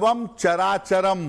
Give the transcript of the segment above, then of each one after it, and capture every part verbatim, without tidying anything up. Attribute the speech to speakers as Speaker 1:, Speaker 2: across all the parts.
Speaker 1: सर्वम चराचरम।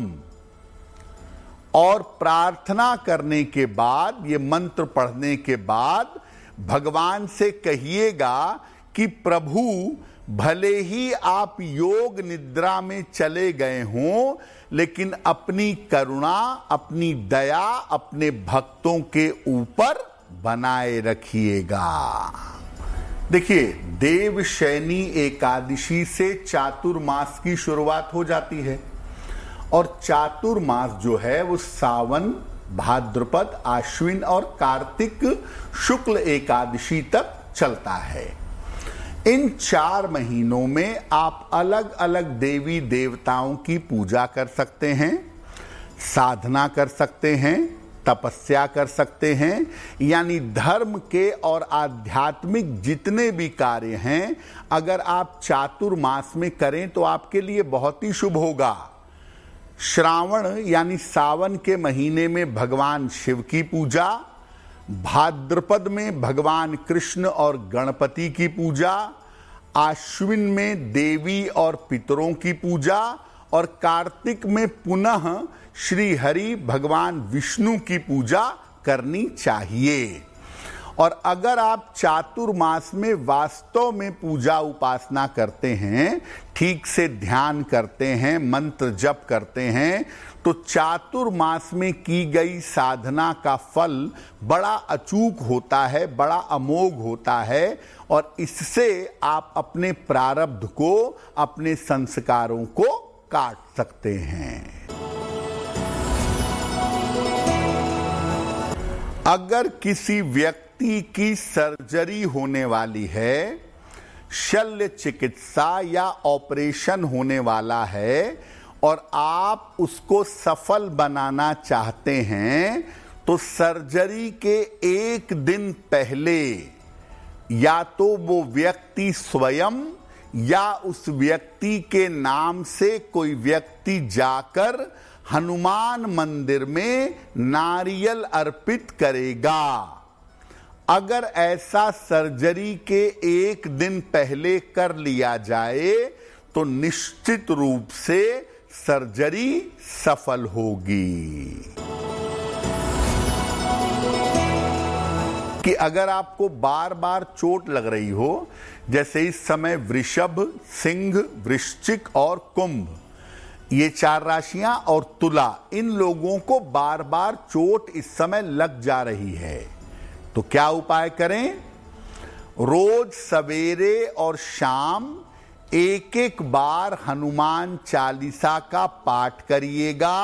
Speaker 1: और प्रार्थना करने के बाद, ये मंत्र पढ़ने के बाद भगवान से कहिएगा कि प्रभु, भले ही आप योग निद्रा में चले गए हों, लेकिन अपनी करुणा, अपनी दया अपने भक्तों के ऊपर बनाए रखिएगा। देखिए, देवशयनी एकादशी से चातुर्मास की शुरुआत हो जाती है और चातुर्मास जो है वो सावन, भाद्रपद, आश्विन और कार्तिक शुक्ल एकादशी तक चलता है। इन चार महीनों में आप अलग अलग देवी देवताओं की पूजा कर सकते हैं, साधना कर सकते हैं, तपस्या कर सकते हैं, यानी धर्म के और आध्यात्मिक जितने भी कार्य हैं, अगर आप चातुर्मास में करें तो आपके लिए बहुत ही शुभ होगा। श्रावण यानी सावन के महीने में भगवान शिव की पूजा, भाद्रपद में भगवान कृष्ण और गणपति की पूजा, आश्विन में देवी और पितरों की पूजा और कार्तिक में पुनः श्री हरि भगवान विष्णु की पूजा करनी चाहिए। और अगर आप चातुर्मास में वास्तव में पूजा उपासना करते हैं, ठीक से ध्यान करते हैं, मंत्र जप करते हैं, तो चातुर्मास में की गई साधना का फल बड़ा अचूक होता है, बड़ा अमोघ होता है और इससे आप अपने प्रारब्ध को, अपने संस्कारों को काट सकते हैं। अगर किसी व्यक्ति की सर्जरी होने वाली है, शल्य चिकित्सा या ऑपरेशन होने वाला है और आप उसको सफल बनाना चाहते हैं, तो सर्जरी के एक दिन पहले या तो वो व्यक्ति स्वयं या उस व्यक्ति के नाम से कोई व्यक्ति जाकर हनुमान मंदिर में नारियल अर्पित करेगा। अगर ऐसा सर्जरी के एक दिन पहले कर लिया जाए तो निश्चित रूप से सर्जरी सफल होगी। कि अगर आपको बार बार चोट लग रही हो, जैसे इस समय वृषभ, सिंह, वृश्चिक और कुंभ, ये चार राशियां और तुला, इन लोगों को बार बार चोट इस समय लग जा रही है, तो क्या उपाय करें? रोज सवेरे और शाम एक एक बार हनुमान चालीसा का पाठ करिएगा।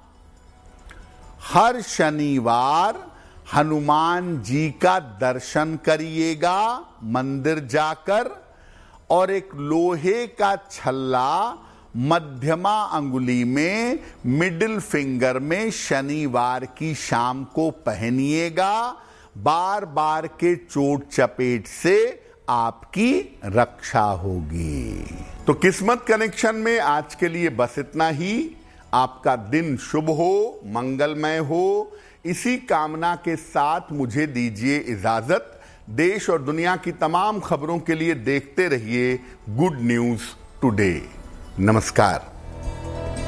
Speaker 1: हर शनिवार हनुमान जी का दर्शन करिएगा मंदिर जाकर, और एक लोहे का छल्ला मध्यमा अंगुली में, मिडिल फिंगर में शनिवार की शाम को पहनिएगा। बार बार के चोट चपेट से आपकी रक्षा होगी। तो किस्मत कनेक्शन में आज के लिए बस इतना ही। आपका दिन शुभ हो, मंगलमय हो, इसी कामना के साथ मुझे दीजिए इजाजत। देश और दुनिया की तमाम खबरों के लिए देखते रहिए गुड न्यूज टुडे। नमस्कार।